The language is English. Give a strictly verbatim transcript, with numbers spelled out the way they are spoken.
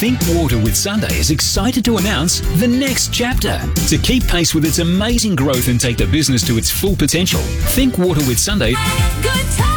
Think Water with Sunday is excited to announce the next chapter. To keep pace with its amazing growth and take the business to its full potential, Think Water with Sunday Good time.